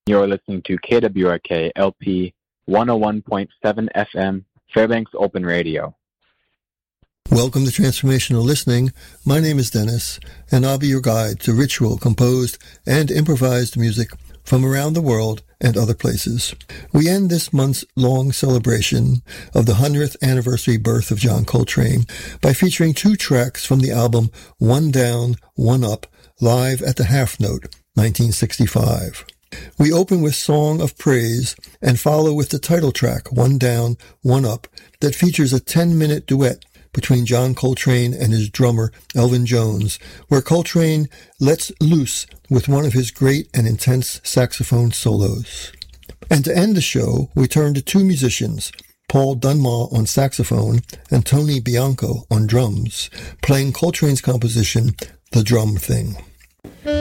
You're listening to KWRK LP 101.7 FM, Fairbanks Open Radio. Welcome to Transformational Listening. My name is Dennis, and I'll be your guide to ritual, composed, and improvised music from around the world and other places. We end this month's long celebration of the 100th anniversary birth of John Coltrane by featuring two tracks from the album One Down, One Up, live at the Half Note, 1965. We open with Song of Praise and follow with the title track, One Down, One Up, that features a 10-minute duet between John Coltrane and his drummer, Elvin Jones, where Coltrane lets loose with one of his great and intense saxophone solos. And to end the show, we turn to two musicians, Paul Dunmore on saxophone and Tony Bianco on drums, playing Coltrane's composition, The Drum Thing.